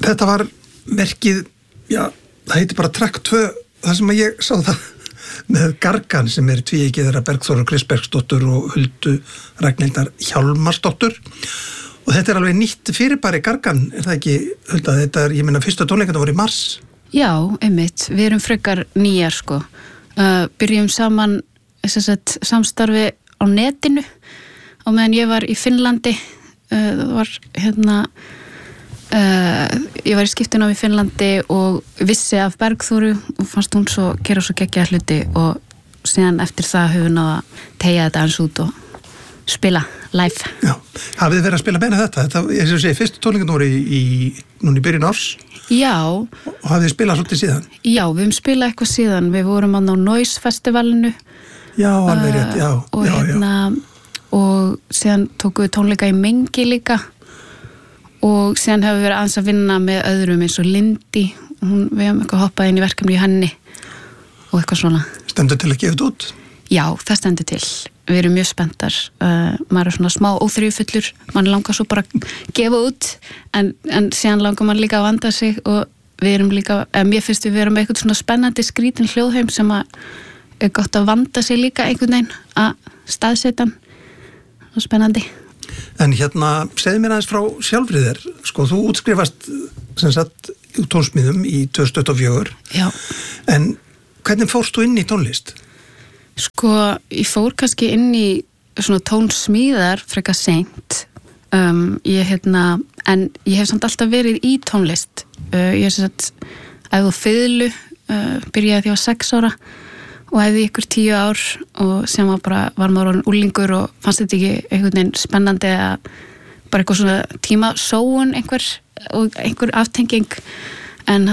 Þetta var merkið, já, það heiti bara Track 2, það sem ég sá það með Gargan sem tvíeykið þeirra Bergþóru Kristbergsdóttur og Huldu Ragnhildar Hjálmarsdóttur og þetta alveg nýtt fyrirbæri Gargan, það ekki, Hulda, þetta ég meina fyrstu tónleikarnir voru í mars? Já, einmitt, við erum frekar nýjar sko, byrjum saman samstarfi á netinu á meðan ég var í Finnlandi, það var ég var í skiptinám í Finnlandi og vissi af Bergþóru og fannst hún svo gera svo geggjaða hluti og síðan eftir það höfum við náð að teygja þetta eins út og spila live. Já, hafið þið verið að spila meina þetta, ég segi, fyrstu tónleikarnir voru núna í byrjun árs? Já. Og hafið þið spilað svolítið síðan? Já, við höfum spilað eitthvað síðan, við vorum á Noise festivalinu. Já, alveg rétt, já. Og og síðan tókum við tónleika í Mengi líka. Og síðan hefur við verið aðeins að vinna með öðrum eins og Lindy, við hefum eitthvað hoppað inn í verkefni í henni og eitthvað svona. Stendur til að gefa þetta út? Já, það stendur til. Við erum mjög spenntar. Maður svona smá óþrýjufullur, mann langar svo bara að gefa út, en síðan langar mann líka að vanda sig og við erum líka, mér finnst við vera með eitthvað svona spennandi skrítin hljóðheim sem að gott að vanda sig líka einhvern veginn að staðsetja hann. Og spennandi. En segðu mér aðeins frá sjálfrið þér, sko, þú útskrifast sem sagt úr tónsmíðum í 2024. Já. En hvernig fórst þú inn í tónlist? Sko, ég fór kannski inn í svona tónsmíðar frekar seint. En ég hef samt alltaf verið í tónlist. Ég hef sem sagt æfði á fiðlu, byrjaði því ég var 6 ára. Og hefði ykkur 10 ár og sem var maður orðinn úlingur og fannst þetta ekki einhvern veginn spennandi að bara eitthvað svona tímasóun einhver aftenging en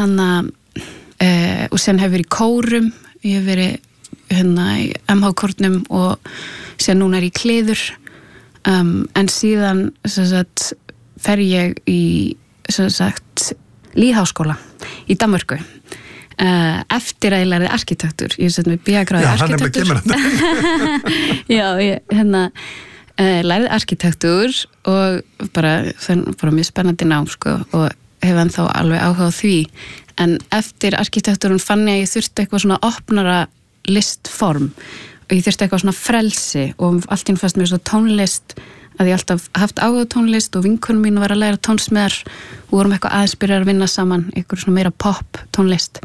og sen hef verið í kórum, ég hef verið í MH-kórnum og sen núna ég í Kliður en síðan fer ég í lýðháskóla í Danmörku eftir að ég lærði arkitektur ég sett með BA-gráði arkitektur já, ég lærði arkitektur og bara mjög spennandi nám sko, og hef ennþá alveg áhuga á því en eftir arkitektúrun fann ég að ég þurfti eitthvað svona opnara listform og ég þurfti eitthvað svona frelsi og allt í einu fannst mér svo tónlist að ég alltaf haft áhuga á tónlist og vinkonum mín var að læra tónsmíðar og vorum eitthvað aðeins byrjar að vinna saman eitthvað svona meira pop tónlist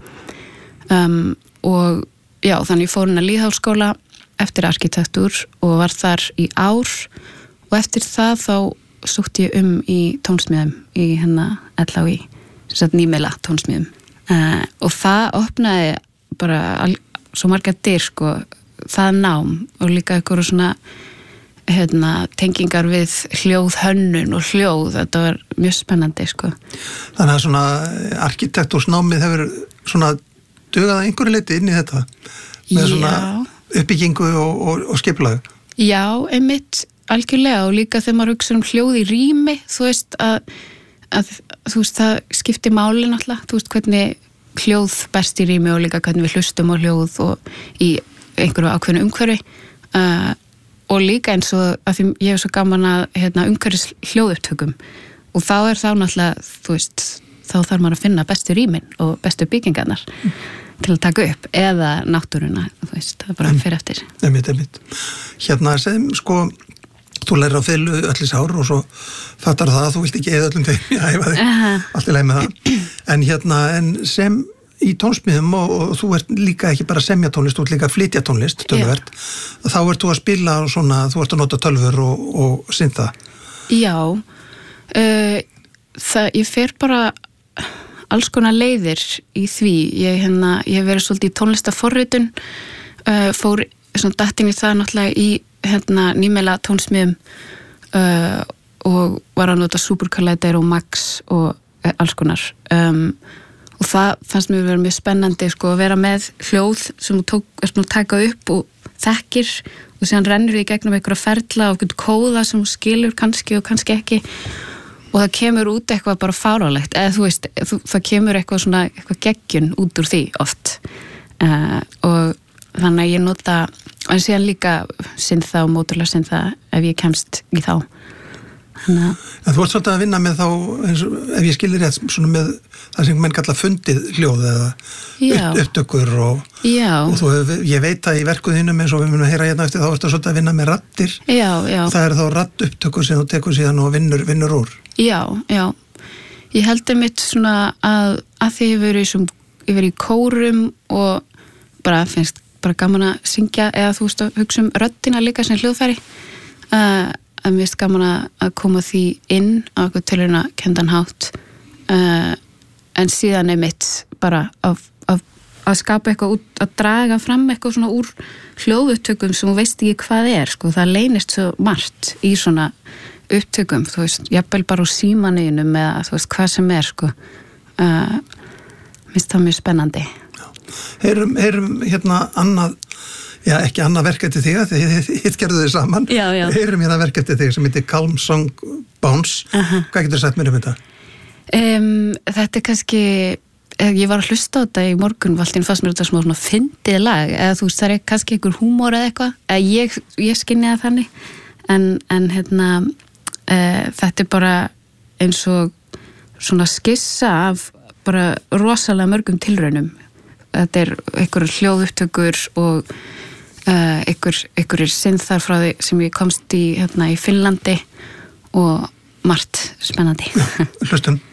og já, þannig ég fór inn að lýðháskóla eftir arkitektúr og var þar í ár og eftir það þá sótti ég í tónsmíðum í LHÍ, sem sagt nýmiðla tónsmíðum og það opnaði bara svo margar dyr sko, það nám og líka eitthvað svona tengingar við hljóðhönnun og hljóð, þetta var mjög spennandi sko. Þannig að svona arkitektúrsnámið hefur svona dugað einhverju leyti inn í þetta með svona uppbyggingu og skipulagi. Já, einmitt algjörlega og líka þegar maður hugsa hljóð í rými, þú veist að þú veist það skiptir máli náttúrulega, þú veist hvernig hljóð berst í rými og líka hvernig við hlustum á hljóð og í einhverju ákveðnu umhverfi og líka eins og að því ég hef svo gaman að umhverfis hljóðupptökum og þá náttúrulega, þú veist, þá þarf maður að finna bestu rýmin og bestu byggingarnar til að taka upp eða náttúruna, þú veist, það bara fyrir eftir. Einmitt. Segjum, sko, þú lærir á fiðlu öll þessi ár og svo fattar það að þú vilt ekki eða öllum þeim að hefa þig, allt í lagi með það. En sem í tónsmíðum og þú ert líka ekki bara að semja tónlist, þú ert líka að flytja tónlist, tölvuvert, þá ert þú að spila og svona, þú ert að nota tölvur og synta. Já, ég fer bara alls konar leiðir í því. Ég hef verið svolítið í tónlistaforritun, fór svona datt inn í það náttúrulega í nýmiðla tónsmíðum og var að nota Supercollider og Max og alls konar. Og það fannst mér vera mjög spennandi sko, að vera með hljóð sem þú ert að taka upp og þekkir og síðan rennur því gegnum einhverja ferla og einhvern kóða sem þú skilur kannski og kannski ekki og það kemur út eitthvað bara fáránlegt eða þú veist, það kemur eitthvað geggjun út úr því oft og þannig að ég nota en síðan líka syntha og móturlega syntha ef ég kemst í þá En þú ert svolítið að vinna með þá, eins og, ef ég skilir rétt, svona með það sem menn kalla fundið hljóð eða upptökur og þú, ég veit að í verkuðinum eins og við munum að heyra hérna eftir, þá ertu svolítið að vinna með raddir. Já. Og það þá raddupptökur sem þú tekur síðan og vinnur úr. Já. Ég heldur mitt svona að því ég verið í kórum og bara finnst bara gaman að syngja eða þú veist að hugsa röddina líka sem hljóðfæri. Að mér finnst gaman að koma því inn á eitthvað tilrauna kenndan hátt en síðan mitt bara að skapa eitthvað út, að draga fram eitthvað svona úr hljóðupptökum sem þú veist ekki hvað sko, það leynist svo margt í svona upptökum, þú veist, jafnvel bara úr símaninum eða þú veist hvað sem sko mér finnst það mjög spennandi. Heyrum hérna annað, ekki annað verk eftir þig, því hitt gerðu þið saman. Heyrum hérna verk eftir þig sem heitir Calm Song Bounce. Hvað getur þú sagt mér þetta? Þetta kannski, ég var að hlusta á þetta í morgun, valtinn fannst mér þetta smá svona fyndið lag, eða þú veist, það kannski einhver húmor eða eitthvað, ég skynjaði þannig, en hérna, þetta bara eins og svona skissa af bara rosalega mörgum tilraunum. Þetta einhverjum hljóðupptökur og einhverjir synþar frá því sem ég komst í, hérna, í Finnlandi og margt spennandi. Hlustum.